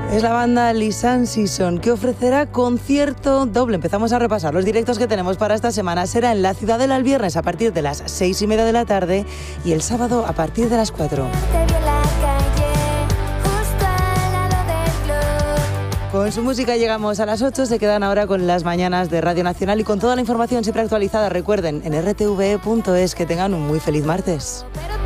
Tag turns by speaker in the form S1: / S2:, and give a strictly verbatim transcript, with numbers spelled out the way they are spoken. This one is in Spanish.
S1: Es la banda Lisan Season, que ofrecerá concierto doble. Empezamos a repasar los directos que tenemos para esta semana. Será en la Ciudadela el viernes a partir de las seis y media de la tarde y el sábado a partir de las cuatro. Con su música llegamos a las ocho, se quedan ahora con las mañanas de Radio Nacional y con toda la información siempre actualizada. Recuerden, en r t v punto es, que tengan un muy feliz martes.